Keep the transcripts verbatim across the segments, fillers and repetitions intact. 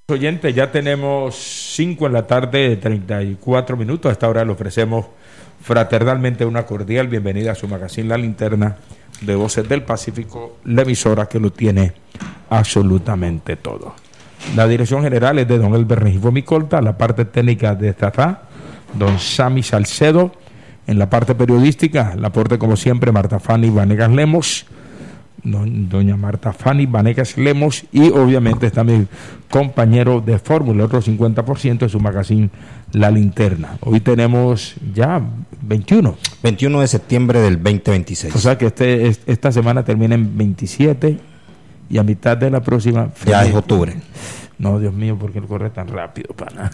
Oyentes, ya tenemos cinco en la tarde, treinta y cuatro minutos. A esta hora le ofrecemos fraternalmente una cordial bienvenida a su magazine La Linterna de Voces del Pacífico, la emisora que lo tiene absolutamente todo. La dirección general es de don Elber Rengifo Micolta, la parte técnica de Tata, don Sammy Salcedo, en la parte periodística, el aporte como siempre Marta Fanny Vanegas Lemos, doña Marta Fanny Vanegas Lemos, y obviamente está mi compañero de fórmula, otro cincuenta por ciento de su magazine La Linterna. Hoy tenemos ya veintiuno de septiembre del veinte veintiséis. O sea que este, esta semana termina en veintisiete y a mitad de la próxima ya es octubre. No, Dios mío, ¿por qué él corre tan rápido, pana?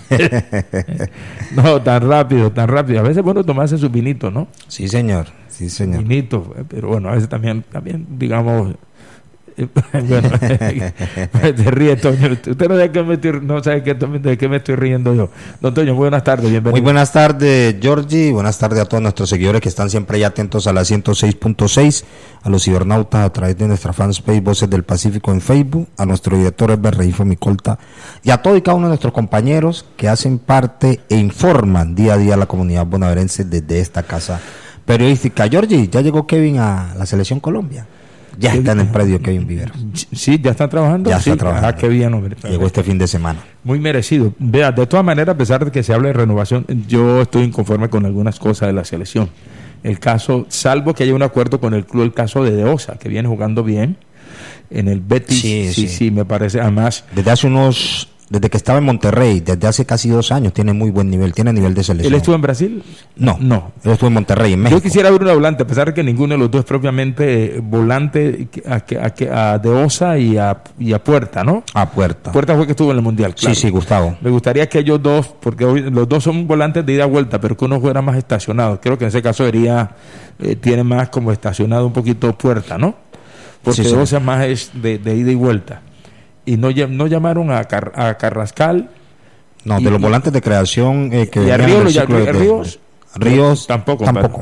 No, tan rápido, tan rápido. A veces es bueno tomarse su vinito, ¿no? Sí, señor. Sí, señor. Vinito, pero bueno, a veces también, también digamos, eh, bueno, se ríe Toño. Usted no sabe, que me estoy, no sabe que, de qué me estoy riendo yo. Don Toño, buenas tardes, bienvenido. Muy buenas tardes, Georgie. Buenas tardes a todos nuestros seguidores que están siempre ya atentos a la ciento seis punto seis, a los cibernautas a través de nuestra fanpage Voces del Pacífico en Facebook, a nuestro director Elber Rengifo Micolta y a todos y cada uno de nuestros compañeros que hacen parte e informan día a día a la comunidad bonaerense desde esta casa periodística. Georgie, ya llegó Kevin a la Selección Colombia. Ya está en el predio Kevin Vivero. Sí, ya está trabajando. Ya sí, está trabajando. Ah, qué bien, hombre. Llegó este fin de semana. Muy merecido. Vea, de todas maneras, a pesar de que se habla de renovación, yo estoy inconforme con algunas cosas de la selección. El caso, salvo que haya un acuerdo con el club, el caso de De Osa, que viene jugando bien en el Betis. Sí, sí, sí, sí, me parece. Además, desde hace unos... Desde que estaba en Monterrey, desde hace casi dos años, tiene muy buen nivel, tiene nivel de selección. ¿él estuvo en Brasil? No, no. Él estuvo en Monterrey, en México. Yo quisiera ver un volante, a pesar de que ninguno de los dos es propiamente eh, volante a, a, a De Osa y a, y a Puerta, ¿no? A Puerta. Puerta fue que estuvo en el Mundial, claro. Sí, sí, Gustavo. Me gustaría que ellos dos, porque hoy los dos son volantes de ida y vuelta, pero que uno fuera más estacionado. Creo que en ese caso sería, eh, tiene más como estacionado un poquito Puerta, ¿no? Porque sí, De sí. Osa más es de, de ida y vuelta. Y no, no llamaron a, Car, a Carrascal. No, y, de los volantes de creación eh, que y a Ríos, ya, de, Ríos, Ríos tampoco. tampoco.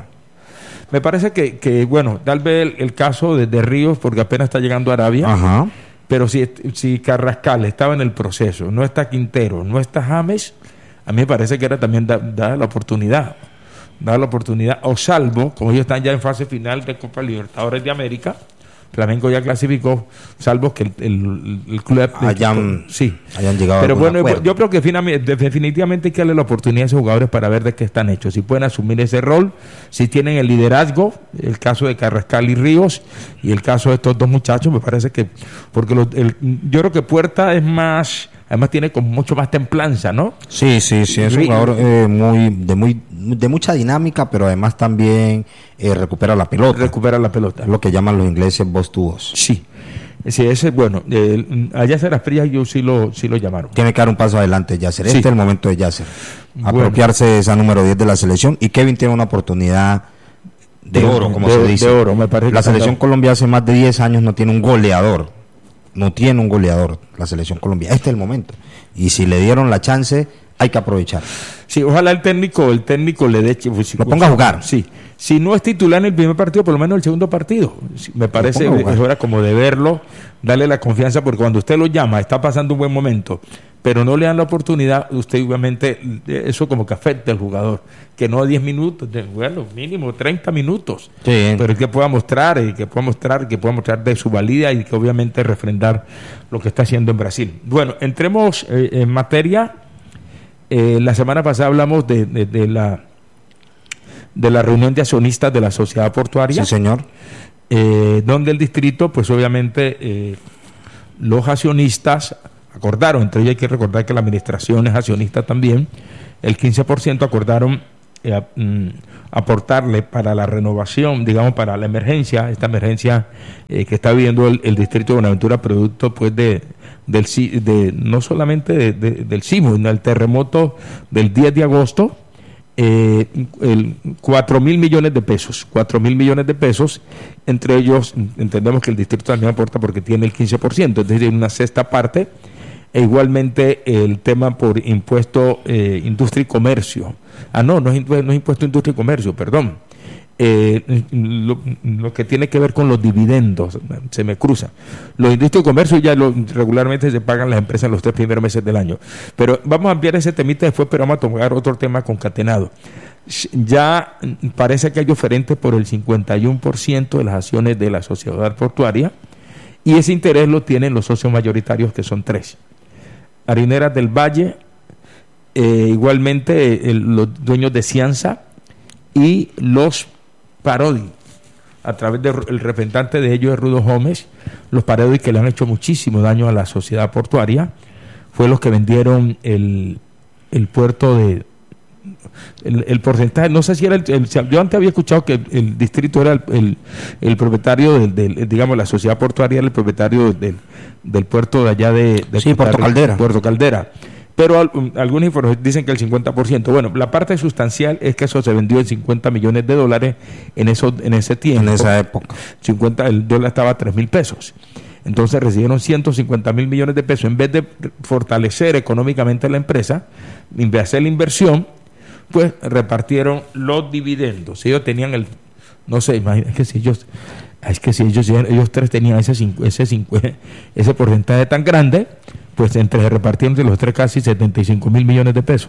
Me parece que, que, bueno, tal vez el, el caso de, de Ríos, porque apenas está llegando a Arabia. Ajá. Pero si, si Carrascal estaba en el proceso, no está Quintero, no está James, a mí me parece que era también dar da la oportunidad. Dar la oportunidad, o salvo, como ellos están ya en fase final de Copa Libertadores de América, Flamengo ya clasificó, salvo que el, el, el club hayan, sí. hayan llegado pero a bueno, acuerdo. Yo creo que finalmente, definitivamente hay que darle la oportunidad a esos jugadores para ver de qué están hechos, si pueden asumir ese rol, si tienen el liderazgo, el caso de Carrascal y Ríos, y el caso de estos dos muchachos, me parece que, porque los, el, yo creo que Puerta es más, además tiene como mucho más templanza, ¿no? Sí, sí, sí, es un jugador eh, muy, de muy, de mucha dinámica, pero además también eh, recupera la pelota. Recupera la pelota. Es lo que llaman los ingleses boss to boss. Sí. Sí, ese es bueno. Eh, a Yasser Asprilla yo sí lo, sí lo llamaron. Tiene que dar un paso adelante Yasser. Sí. Este es el momento de Yasser. Bueno. Apropiarse de esa número diez de la selección. Y Kevin tiene una oportunidad de, de oro, como de, se dice. De oro, me parece. La selección Colombia hace más de diez años no tiene un goleador. No tiene un goleador la selección Colombia. Este es el momento. Y si le dieron la chance, hay que aprovechar. Sí, ojalá el técnico, el técnico le dé, pues, lo ponga a jugar. Sí. Si no es titular en el primer partido, por lo menos el segundo partido. Me parece es hora como de verlo, darle la confianza, porque cuando usted lo llama, está pasando un buen momento, pero no le dan la oportunidad, usted obviamente, eso como que afecta al jugador, que no diez minutos, de, bueno, mínimo treinta minutos, sí. Pero que pueda mostrar, y que pueda mostrar, que pueda mostrar de su valía y que obviamente refrendar lo que está haciendo en Brasil. Bueno, entremos eh, en materia. Eh, la semana pasada hablamos de, de, de la de la reunión de accionistas de la sociedad portuaria. Sí, señor. Eh, donde el distrito, pues obviamente, eh, los accionistas acordaron, entre ellos hay que recordar que la administración es accionista también, el quince por ciento acordaron eh, mm, aportarle para la renovación, digamos, para la emergencia, esta emergencia eh, que está viviendo el, el distrito de Buenaventura, producto pues de del de no solamente de, de, del sismo, sino del terremoto del diez de agosto, eh, el cuatro mil millones de pesos, cuatro mil millones de pesos, entre ellos entendemos que el distrito también aporta porque tiene el quince por ciento, es decir, una sexta parte, e igualmente el tema por impuesto eh, industria y comercio, ah no, no es, no es impuesto industria y comercio, perdón, eh, lo, lo que tiene que ver con los dividendos, se me cruza. Los industria y comercio ya lo, regularmente se pagan las empresas en los tres primeros meses del año. Pero vamos a ampliar ese temita después, pero vamos a tomar otro tema concatenado. Ya parece que hay oferentes por el cincuenta y uno por ciento de las acciones de la sociedad portuaria, y ese interés lo tienen los socios mayoritarios, que son tres. Harineras del Valle, eh, igualmente el, los dueños de Cianza y los Parodi, a través del representante de ellos, de Rudo Gómez. Los Parodi, que le han hecho muchísimo daño a la sociedad portuaria, fue los que vendieron el, el puerto de El, el porcentaje, no sé si era el, el, yo antes había escuchado que el, el distrito era el, el, el propietario del, del, digamos, la sociedad portuaria era el propietario del, del puerto de allá de, de sí, Puerto Caldera. Puerto Caldera. Pero al, algunos informes dicen que el cincuenta por ciento. Bueno, la parte sustancial es que eso se vendió en cincuenta millones de dólares en eso, en ese tiempo. En esa época. cincuenta, el dólar estaba a tres mil pesos. Entonces recibieron ciento cincuenta mil millones de pesos. En vez de fortalecer económicamente la empresa, en vez de hacer la inversión, pues repartieron los dividendos. Ellos tenían el, no sé, imagínate, es que si ellos, es que si ellos, ellos tres tenían ese cinco, ese cinco, ese porcentaje tan grande, pues entre repartieron de los tres casi setenta y cinco mil millones de pesos,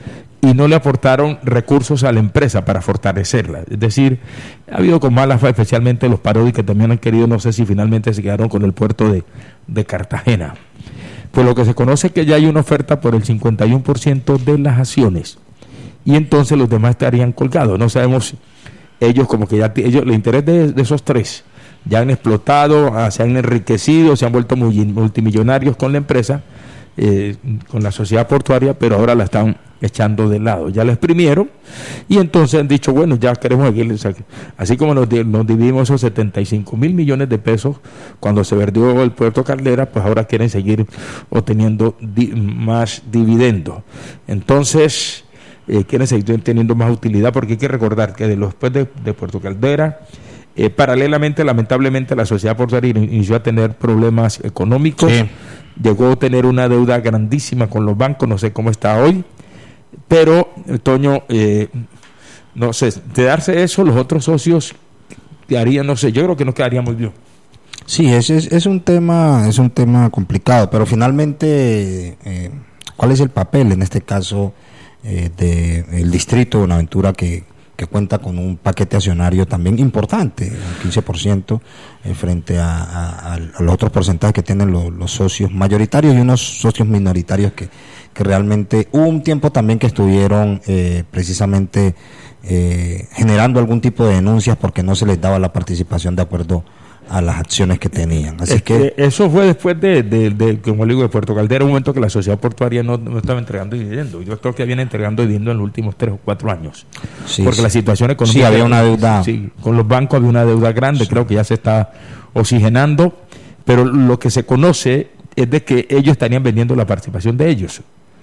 y no le aportaron recursos a la empresa para fortalecerla. Es decir, ha habido con mala fe, especialmente los Parodi, que también han querido, no sé si finalmente se quedaron con el puerto de, de Cartagena. Pues lo que se conoce es que ya hay una oferta por el cincuenta y uno por ciento de las acciones, y entonces los demás estarían colgados. No sabemos, ellos como que ya, ellos, el interés de, de esos tres, ya han explotado, ah, se han enriquecido, se han vuelto muy, multimillonarios con la empresa, eh, con la sociedad portuaria, pero ahora la están echando de lado. Ya la exprimieron, y entonces han dicho, bueno, ya queremos aquí, así como nos, nos dividimos esos setenta y cinco mil millones de pesos cuando se vendió el puerto Caldera, pues ahora quieren seguir obteniendo di, más dividendos. Entonces Eh, quieren seguir teniendo más utilidad, porque hay que recordar que de los, después de, de Puerto Caldera, eh, paralelamente, lamentablemente, la sociedad portuaria inició a tener problemas económicos, sí. Llegó a tener una deuda grandísima con los bancos, no sé cómo está hoy, pero, Toño, eh, no sé, de darse eso, los otros socios quedarían, no sé, yo creo que no quedaría muy bien. Sí, es, es, es un tema, es un tema complicado, pero finalmente, eh, ¿cuál es el papel en este caso Eh, del distrito de Buenaventura, que, que cuenta con un paquete accionario también importante, un quince por ciento, eh, frente a, a, a los otros porcentajes que tienen los, los socios mayoritarios y unos socios minoritarios que, que realmente hubo un tiempo también que estuvieron eh, precisamente eh, generando algún tipo de denuncias porque no se les daba la participación de acuerdo a las acciones que tenían. Así es que, que eso fue después de, de, de, como le digo, de Puerto Caldera, un momento que la sociedad portuaria no, no estaba entregando dividendos. Yo creo que viene entregando dividendos en los últimos tres o cuatro años. Sí, porque sí. La situación económica... Sí, había una deuda... Sí, con los bancos había una deuda grande, sí. Creo que ya se está oxigenando, pero lo que se conoce es de que ellos estarían vendiendo la participación de ellos.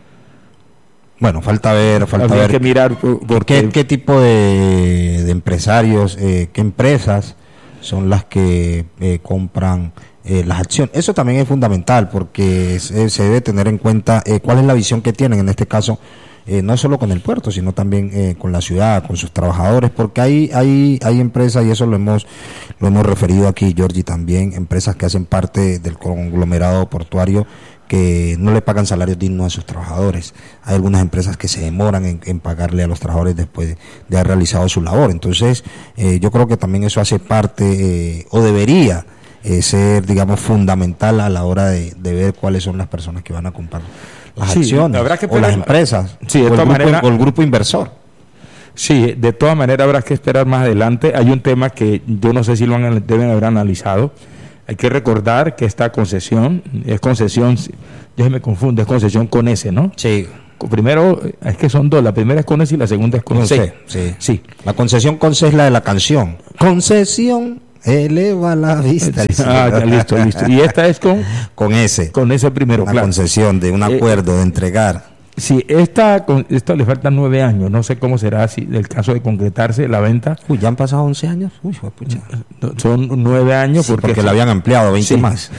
Bueno, falta ver, falta Habría ver que mirar por, por qué, qué tipo de, de empresarios, eh, qué empresas son las que eh, compran eh, las acciones. Eso también es fundamental, porque se, se debe tener en cuenta eh, cuál es la visión que tienen, en este caso, eh, no solo con el puerto, sino también eh, con la ciudad, con sus trabajadores, porque hay hay hay empresas, y eso lo hemos lo hemos referido aquí, Georgie, también, empresas que hacen parte del conglomerado portuario, que no le pagan salarios dignos a sus trabajadores. Hay algunas empresas que se demoran en, en pagarle a los trabajadores después de, de haber realizado su labor. Entonces, eh, yo creo que también eso hace parte, eh, o debería eh, ser, digamos, fundamental a la hora de, de ver cuáles son las personas que van a comprar las sí, acciones, habrá que o las empresas, sí, de o, el todas grupo, maneras, o el grupo inversor. Sí, de todas maneras habrá que esperar más adelante. Hay un tema que yo no sé si lo han, deben haber analizado. Hay que recordar que esta concesión es concesión, yo me confundo, es concesión con S, ¿no? Sí. Primero, es que son dos, la primera es con S y la segunda es con, con C. C. Sí. Sí. La concesión con C es la de la canción. Concesión, eleva la vista. Ah, ya, listo, listo. Y esta es con... Con S. Con S primero, una claro. concesión de un acuerdo eh, de entregar. Sí, esta, esto le faltan nueve años, no sé cómo será si el caso de concretarse la venta. Uy, ya han pasado once años. Uy, pucha. Son nueve años, sí, porque, porque la habían ampliado, veinte sí, más.